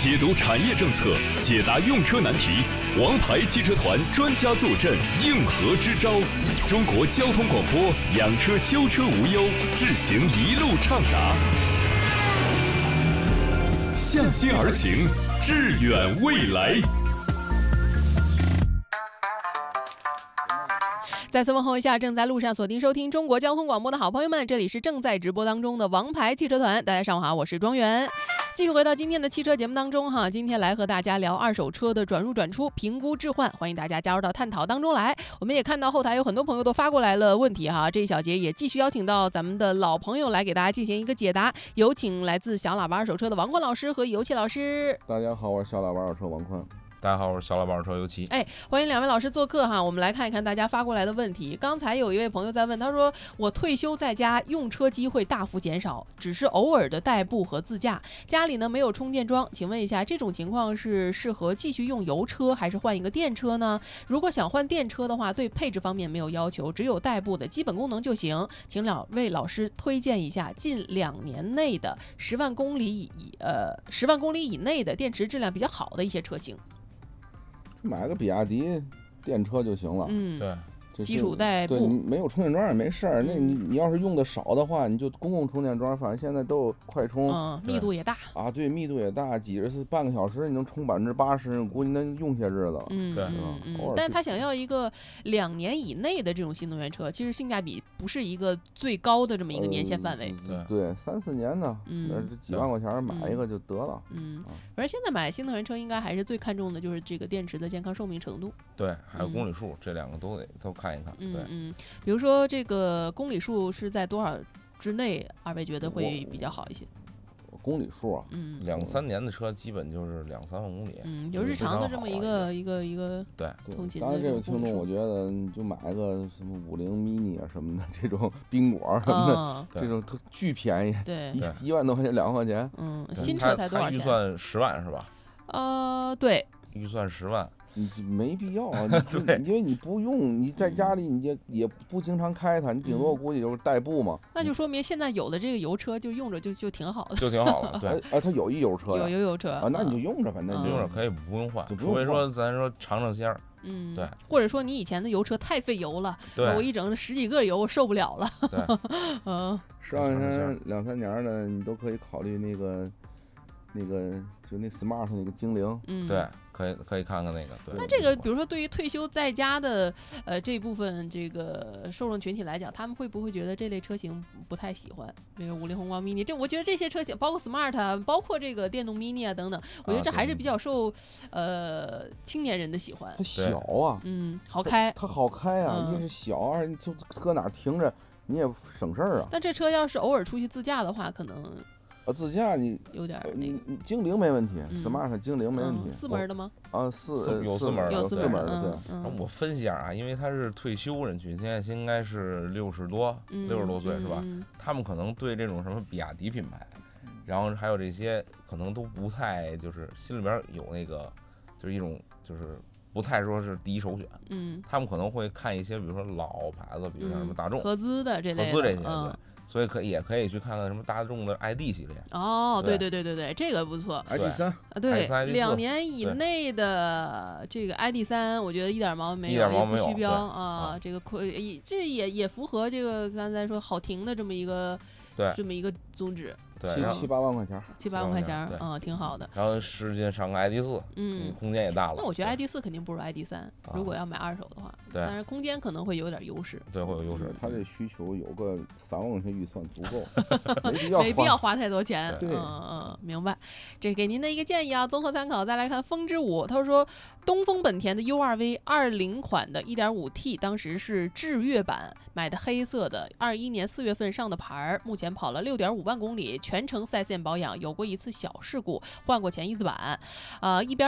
解读产业政策，解答用车难题，王牌汽车团专家坐镇，应何支招？中国交通广播，养车修车无忧，智行一路畅达，向心而行，致远未来。 再次问候一下正在路上锁定收听中国交通广播的好朋友们，这里是正在直播当中的王牌汽车团，大家上午好，我是庄园。继续回到今天的汽车节目当中哈，今天来和大家聊二手车的转入转出、评估置换，欢迎大家加入到探讨当中来。我们也看到后台有很多朋友都发过来了问题哈，这一小节也继续邀请到咱们的老朋友来给大家进行一个解答，有请来自小喇叭二手车的王宽老师和油漆老师。 大家好，我是小喇叭二手车王宽。 大家好，我是小喇叭二手车油漆。 欢迎两位老师做客哈。我们来看一看大家发过来的问题。刚才有一位朋友在问，他说我退休在家，用车机会大幅减少，只是偶尔的代步和自驾，家里呢没有充电桩，请问一下，这种情况是适合继续用油车，还是换一个电车呢？如果想换电车的话，对配置方面没有要求，只有代步的基本功能就行。请两位老师推荐一下近2年内的10万公里以内的电池质量比较好的一些车型。 买个比亚迪电车就行了。 对， 基础代步， 对，没有充电桩也没事儿。那你要是用的少的话，你就公共充电桩，反正现在都有快充， 密度也大啊。对，密度也大，挤着是半个小时你能充80%，估计能用些日子了。 对， 但是他想要一个2年以内的这种新能源车，其实性价比不是一个最高的这么一个年限范围。 对，3-4年呢，这几万块钱买一个就得了。 反正现在买新能源车应该还是最看重的就是这个电池的健康寿命程度。 对，还有公里数，这两个都看一看。对， 比如说这个公里数是在多少之内，二位觉得会比较好一些？ 公里数啊 ，2-3年的车基本就是2-3万公里。 有日常的这么一个对通勤的。 当然，这个听众我觉得你就买个什么50 mini 啊什么的，这种宾果什么的，这种巨便宜， 对 ，1万多块钱，2万块钱。 新车才多少钱？ 预算10万是吧？ 对， 预算10万。 你没必要啊，因为你不用，你在家里你也不经常开它，你顶多估计就是代步嘛。 那就说明现在有的这个油车就用着就挺好的， 就挺好了。对， 它有一油车， 有油车啊，那你就用着，反正用着可以不用换，除非说咱说尝鲜儿。对， 或者说你以前的油车太费油了，我一整10几个油我受不了了。 对，上山2-3年的你都可以考虑那个就那 smart 那个精灵。 对，可以看看那个。对， 那这个比如说对于退休在家的这部分这个受众群体来讲，他们会不会觉得这类车型不太喜欢？比如50宏光 mini， 我觉得这些车型包括 smart， 包括这个电动 mini 啊等等，我觉得这还是比较受青年人的喜欢。 它小啊， 好开， 它好开啊，一是小，二你就搁哪停着你也省事儿啊。 但这车要是偶尔出去自驾的话，可能。 自驾你有点你精灵没问题，smart 精灵没问题。 4门的吗？ 有4门的。 对。我分析啊，因为他是退休人群，现在应该是60多岁是吧？他们可能对这种什么比亚迪品牌，然后还有这些可能都不太就是心里边有那个就是一种就是不太说是第一首选。他们可能会看一些比如说老牌子，比如像什么大众、 合资这些， 对。所以也可以去看看什么大众的 ID 系列。 对，这个不错。 ID3 对，2年以内的这个 ID3，我觉得一点毛没有，也不虚标啊。这个这也符合这个刚才说好停的这么一个宗旨。 7-8万块钱 ，7-8万块钱，挺好的。 然后时间上个 ID4，空间也大了。 那我觉得 ID4肯定不如 ID3，如果要买二手的话，但是空间可能会有点优势。 对，会有优势。 他这需求有个3万块钱预算足够， 没必要花太多钱。 对， 明白。这给您的一个建议啊，综合参考。再来看风之舞，他说东风本田的 U2V 20款的 1.5T， 当时是致悦版，买的黑色的，21年4月份上的牌，目前跑了6.5万公里。全程4S店保养，有过一次小事故，换过前翼子板，一边